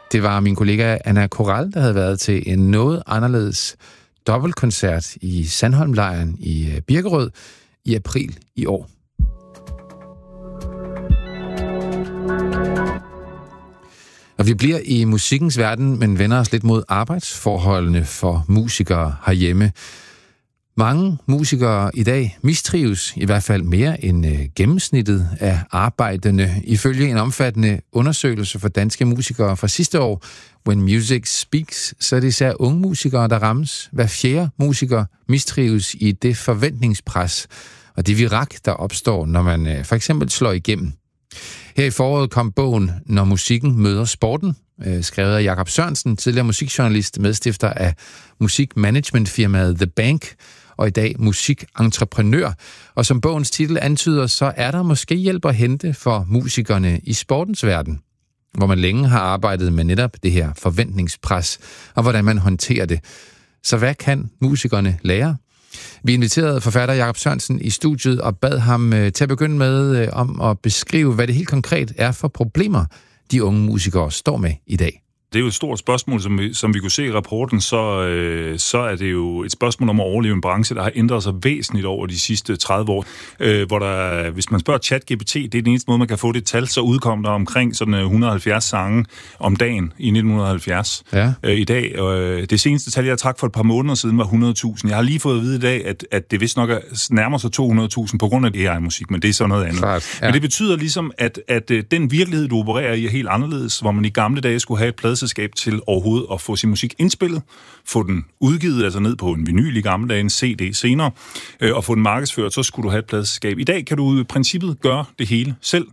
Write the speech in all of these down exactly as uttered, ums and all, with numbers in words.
Det var min kollega Anna Koral, der havde været til en noget anderledes dobbeltkoncert i Sandholmlejren i Birkerød i april i år. Og vi bliver i musikkens verden, men vender os lidt mod arbejdsforholdene for musikere herhjemme. Mange musikere i dag mistrives, i hvert fald mere end øh, gennemsnittet af arbejdende, ifølge en omfattende undersøgelse for danske musikere fra sidste år, When Music Speaks, så er det især unge musikere, der rammes. Hver fjerde musiker mistrives i det forventningspres og det virak, der opstår, når man øh, for eksempel slår igennem. Her i foråret kom bogen Når musikken møder sporten, øh, skrevet af Jakob Sørensen, tidligere musikjournalist, medstifter af musikmanagementfirmaet The Bank, og i dag musikentreprenør. Og som bogens titel antyder, så er der måske hjælp at hente for musikerne i sportens verden, hvor man længe har arbejdet med netop det her forventningspres, og hvordan man håndterer det. Så hvad kan musikerne lære? Vi inviterede forfatter Jakob Sørensen i studiet og bad ham til at begynde med om at beskrive, hvad det helt konkret er for problemer, de unge musikere står med i dag. Det er jo et stort spørgsmål, som vi, som vi kunne se i rapporten, så, øh, så er det jo et spørgsmål om at overleve en branche, der har ændret sig væsentligt over de sidste tredive år. Øh, hvor der, hvis man spørger ChatGPT, det er den eneste måde, man kan få det tal, så udkom der omkring sådan et hundrede og halvfjerds sange om dagen i nitten halvfjerds. Ja. Øh, I dag, øh, det seneste tal, jeg trak for et par måneder siden, var hundrede tusind. Jeg har lige fået at vide i dag, at, at det vist nok er nærmer sig to hundrede tusind på grund af A I-musik, men det er så noget andet. Klart, ja. Men det betyder ligesom, at, at den virkelighed, du opererer i, er helt anderledes, hvor man i gamle dage skulle have et pladeselskab til overhovedet at få sin musik indspillet, få den udgivet, altså ned på en vinyl i gamle dage, en C D senere, øh, og få den markedsført, så skulle du have et pladeselskab. I dag kan du i princippet gøre det hele selv.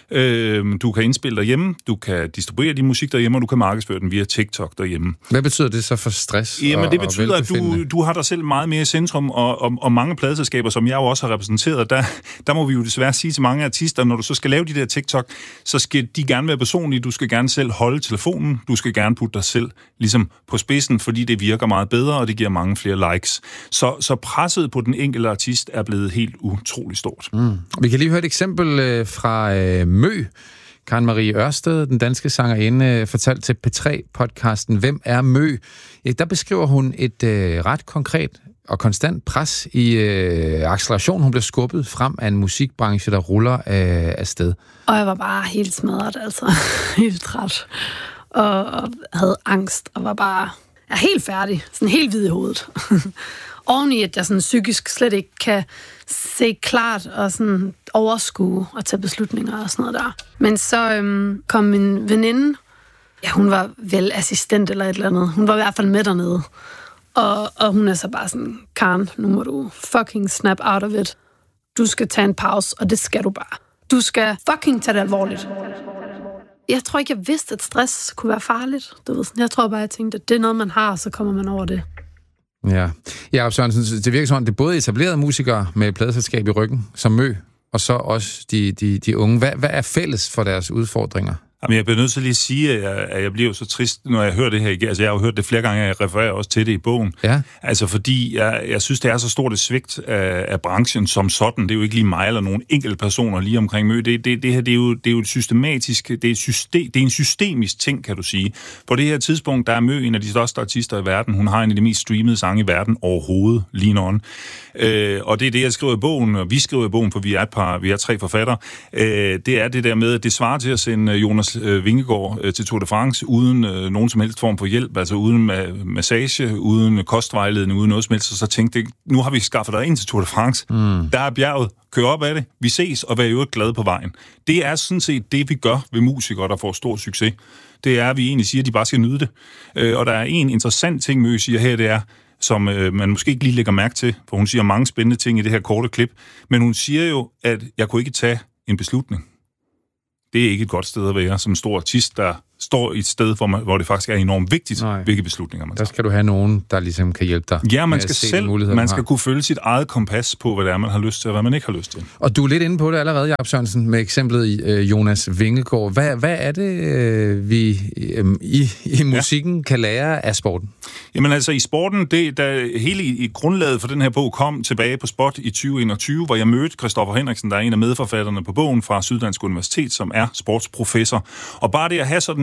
Du kan indspille derhjemme, du kan distribuere din musik derhjemme, og du kan markedsføre den via TikTok derhjemme. Hvad betyder det så for stress? Jamen, og, det betyder, at du, du har dig selv meget mere i centrum, og, og, og mange pladeselskaber, som jeg jo også har repræsenteret, der, der må vi jo desværre sige til mange artister, når du så skal lave de der TikTok, så skal de gerne være personlige, du skal gerne selv holde telefonen, du skal gerne putte dig selv ligesom på spidsen, fordi det virker meget bedre, og det giver mange flere likes. Så, så presset på den enkelte artist er blevet helt utrolig stort. Mm. Vi kan lige høre et eksempel øh, fra øh, Mø. Karen Marie Ørsted, den danske sangerinde, fortalte til P tre-podcasten Hvem er Mø? Ja, der beskriver hun et øh, ret konkret og konstant pres i øh, acceleration. Hun blev skubbet frem af en musikbranche, der ruller øh, afsted. Og jeg var bare helt smadret, altså. Helt træt. Og, og havde angst, og var bare ja, helt færdig. Sådan helt hvid i hovedet. Oveni, at jeg sådan psykisk slet ikke kan se klart og sådan overskue og tage beslutninger og sådan noget der. Men så øhm, kom min veninde, ja, hun var vel assistent eller et eller andet. Hun var i hvert fald med dernede. Og, og hun er så bare sådan, Karen, nu må du fucking snap out of it. Du skal tage en pause, og det skal du bare. Du skal fucking tage det alvorligt. Jeg tror ikke, jeg vidste, at stress kunne være farligt. Du ved, jeg tror bare, jeg tænkte, at det er noget, man har, og så kommer man over det. Ja, Jakob Sørensen, det virker sådan, det er både etablerede musikere med pladeselskab i ryggen, som Mø, og så også de, de, de unge. Hvad, hvad er fælles for deres udfordringer? Jamen, jeg bliver nødt til lige at sige, at jeg, at jeg bliver jo så trist, når jeg hører det her igen. Altså, jeg har jo hørt det flere gange, og jeg refererer også til det i bogen. Ja. Altså, fordi jeg, jeg synes, det er så stort et svigt af, af branchen som sådan. Det er jo ikke lige mig eller nogen enkelte personer lige omkring Mø. Det, det, det her, det er jo, det er jo et systematisk, det er, et system, det er en systemisk ting, kan du sige. På det her tidspunkt, der er Mø en af de største artister i verden. Hun har en af de mest streamede sange i verden overhovedet, lige on. Øh, og det er det, jeg skriver i bogen, og vi skriver i bogen, for vi er et par, vi er tre forfattere. Øh, det er det der med, at det svarer til at sende Jonas Vingegaard til Tour de France uden øh, nogen som helst form for hjælp, altså uden ma- massage, uden kostvejledning, uden noget som helst, og så tænkte jeg, nu har vi skaffet dig ind til Tour de France. Mm. Der er bjerget, kør op af det, vi ses, og vær jo glade på vejen. Det er sådan set det, vi gør ved musikere, der får stor succes. Det er, at vi egentlig siger, at de bare skal nyde det. Øh, og der er en interessant ting, Mø siger her, det er, som øh, man måske ikke lige lægger mærke til, for hun siger mange spændende ting i det her korte klip, men hun siger jo, at jeg kunne ikke tage en beslutning. Det er ikke et godt sted at være som stor artist, der står i et sted, hvor, man, hvor det faktisk er enormt vigtigt, Nej. hvilke beslutninger man tager. Der skal du have nogen, der ligesom kan hjælpe dig. Ja, man skal selv, man skal kunne følge sit eget kompas på, hvad det er, man har lyst til, og hvad man ikke har lyst til. Og du er lidt inde på det allerede, Jakob Sørensen, med eksemplet i øh, Jonas Vingegaard. Hvad, hvad er det, øh, vi øh, i, i musikken ja. kan lære af sporten? Jamen altså, i sporten, det, der hele i, i grundlaget for den her bog kom tilbage på Spot i tyve enogtyve, hvor jeg mødte Christoffer Henriksen, der er en af medforfatterne på bogen fra Syddansk Universitet, som er sportsprofessor. Og bare det at have sådan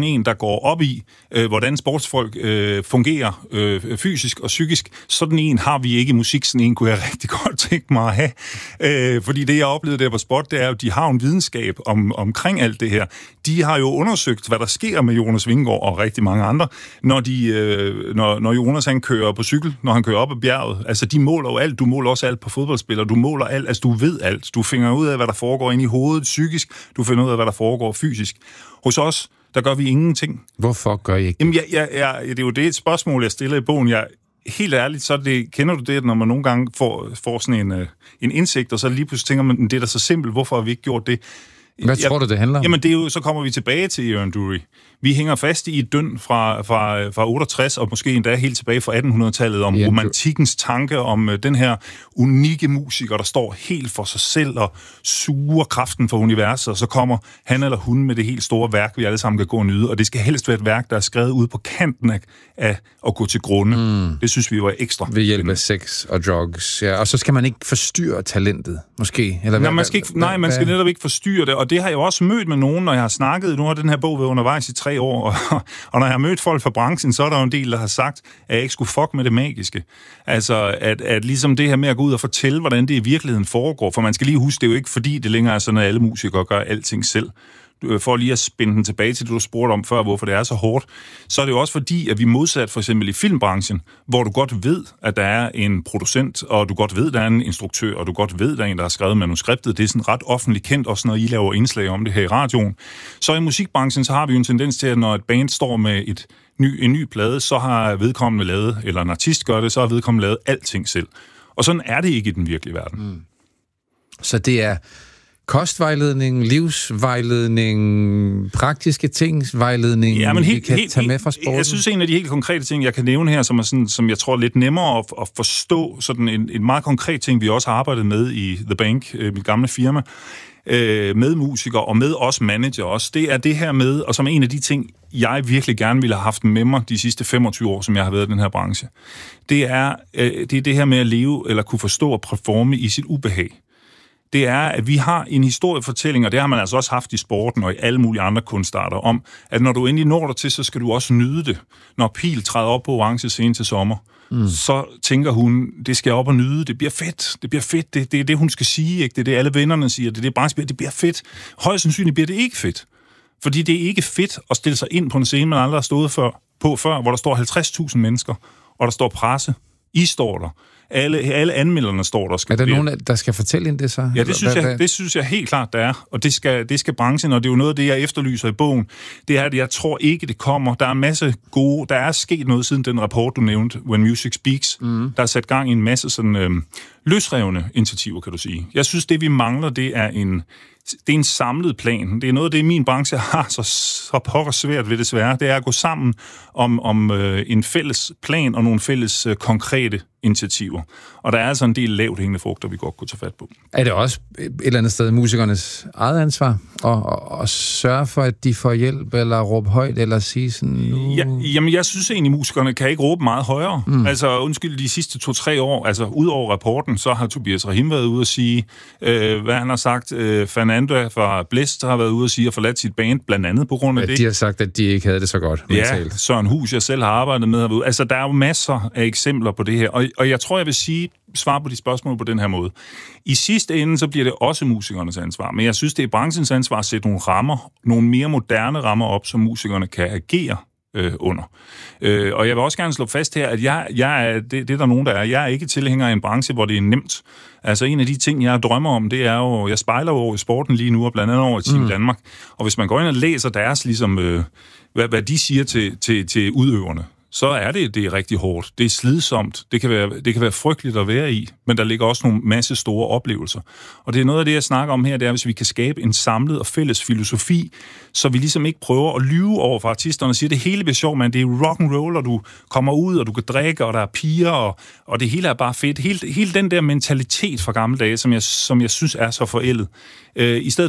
en, der går op i, øh, hvordan sportsfolk øh, fungerer øh, fysisk og psykisk. Sådan en har vi ikke i musik. Sådan en kunne jeg rigtig godt tænke mig at have. Øh, fordi det, jeg oplevede der på Spot, det er jo, de har en videnskab om, omkring alt det her. De har jo undersøgt, hvad der sker med Jonas Vingegaard og rigtig mange andre, når, de, øh, når, når Jonas han kører på cykel, når han kører op ad bjerget. Altså, de måler jo alt. Du måler også alt på fodboldspillere. Du måler alt. Altså, du ved alt. Du finder ud af, hvad der foregår inde i hovedet psykisk. Du finder ud af, hvad der foregår fysisk. Hos os, der gør vi ingenting. Hvorfor gør I ikke? Jamen, jeg, jeg, jeg, det er jo det spørgsmål, jeg stiller i bogen. Jeg, helt ærligt, så det, kender du det, når man nogle gange får, får sådan en, en indsigt, og så lige pludselig tænker man, det er da så simpelt, hvorfor har vi ikke gjort det? Hvad jeg, tror du, det handler om? Jamen, det er jo, så kommer vi tilbage til Aaron Dury. Vi hænger fast i et døn fra, fra, fra otteogtres, og måske endda helt tilbage fra attenhundredetallet, om yeah, romantikkens tanke, om uh, den her unikke musiker, der står helt for sig selv og suger kraften for universet, og så kommer han eller hun med det helt store værk, vi alle sammen kan gå og nyde, og det skal helst være et værk, der er skrevet ud på kanten af, af at gå til grunde. Mm. Det synes vi var ekstra. Ved hjælp af sex og drugs, ja. Og så skal man ikke forstyrre talentet, måske? Eller nej, man skal, ikke, nej, man skal netop ikke forstyrre det, og det har jeg også mødt med nogen, når jeg har snakket. Nu har den her bog været undervejs i tre år, og, og når jeg har mødt folk fra branchen, så er der jo en del, der har sagt, at jeg ikke skulle fuck med det magiske. Altså, at, at ligesom det her med at gå ud og fortælle, hvordan det i virkeligheden foregår, for man skal lige huske, det er jo ikke fordi, det længere er sådan, at alle musikere gør alting selv. For lige at spænde den tilbage til det, du spurgte om før, hvorfor det er så hårdt, så er det jo også fordi, at vi modsat for eksempel i filmbranchen, hvor du godt ved, at der er en producent, og du godt ved, at der er en instruktør, og du godt ved, at der er en, der har skrevet manuskriptet. Det er sådan ret offentligt kendt, også når I laver indslag om det her i radioen. Så i musikbranchen, så har vi jo en tendens til, at når et band står med et ny, en ny plade, så har vedkommende lavet, eller en artist gør det, så har vedkommende lavet alting selv. Og sådan er det ikke i den virkelige verden. Mm. Så det er kostvejledning, livsvejledning, praktiske tingsvejledning, ja, men helt, vi kan helt, tage med fra sporten? Jeg synes, en af de helt konkrete ting, jeg kan nævne her, som, er sådan, som jeg tror er lidt nemmere at, at forstå, sådan en, en meget konkret ting, vi også har arbejdet med i The Bank, mit gamle firma, med musikere og med os manager også, det er det her med, og som en af de ting, jeg virkelig gerne ville have haft med mig de sidste femogtyve år, som jeg har været i den her branche, det er, det er det her med at leve, eller kunne forstå og performe i sit ubehag. Det er, at vi har en historiefortælling, og det har man altså også haft i sporten og i alle mulige andre kunstarter, om, at når du endelig når dig til, så skal du også nyde det. Når Pil træder op på orange scene til sommer, mm. så tænker hun, det skal jeg op og nyde, det bliver fedt, det bliver fedt, det, det er det, hun skal sige, ikke? Det er det, alle vennerne siger, det er det, branchen, det bliver fedt. Højst sandsynligt bliver det ikke fedt, fordi det er ikke fedt at stille sig ind på en scene, man aldrig har stået før, på før, hvor der står halvtreds tusind mennesker, og der står presse. I står der. Alle, alle anmelderne står der. Skal er der nogen, der skal fortælle ind det så? Ja, det synes, jeg, det synes jeg helt klart, der er. Og det skal, det skal branchen, og det er jo noget af det, jeg efterlyser i bogen. Det er, at jeg tror ikke, det kommer. Der er en masse gode... Der er sket noget siden den rapport, du nævnte, When Music Speaks. Mm. Der er sat gang i en masse sådan øh, løsrevne initiativer, kan du sige. Jeg synes, det vi mangler, det er en... Det er en samlet plan. Det er noget af det, min branche har så, så pokker svært ved desværre. Det er at gå sammen om, om øh, en fælles plan og nogle fælles øh, konkrete initiativer. Og der er altså en del lavt hængende frugter, vi godt kunne tage fat på. Er det også et eller andet sted musikernes eget ansvar at, at, at sørge for, at de får hjælp, eller råbe højt, eller sige sådan... Nu... Ja, jamen, jeg synes egentlig, musikerne kan ikke råbe meget højere. Mm. Altså, undskyld, de sidste to-tre år, altså ud over rapporten, så har Tobias Rahim været ude at sige, øh, hvad han har sagt. Øh, Fernando fra Blæst har været ude at sige at forlade sit band, blandt andet på grund af ja, det. De har sagt, at de ikke havde det så godt mentalt. Ja, Søren Hus, jeg selv har arbejdet med herude. Altså, der er jo masser af eksempler på det her, og, og jeg tror, jeg vil sige, svare på de spørgsmål på den her måde. I sidste ende, så bliver det også musikernes ansvar, men jeg synes, det er branchens ansvar at sætte nogle rammer, nogle mere moderne rammer op, som musikerne kan agere øh, under. Øh, og jeg vil også gerne slå fast her, at jeg, jeg er, det, det er der nogen, der er, jeg er ikke tilhænger af en branche, hvor det er nemt. Altså en af de ting, jeg drømmer om, det er jo, jeg spejler jo over i sporten lige nu, og blandt andet over i Team mm. Danmark, og hvis man går ind og læser deres, ligesom, øh, hvad, hvad de siger til, til, til udøverne, så er det, det er rigtig hårdt. Det er slidsomt. Det kan være, det kan være frygteligt at være i, men der ligger også nogle masse store oplevelser. Og det er noget af det, jeg snakker om her, det er, hvis vi kan skabe en samlet og fælles filosofi, så vi ligesom ikke prøver at lyve over for artisterne og sige, det hele bliver sjovt, man. Det er rock and roll, og du kommer ud, og du kan drikke, og der er piger, og, og det hele er bare fedt. Hele, hele den der mentalitet fra gamle dage, som jeg, som jeg synes er så forældet. Øh, I stedet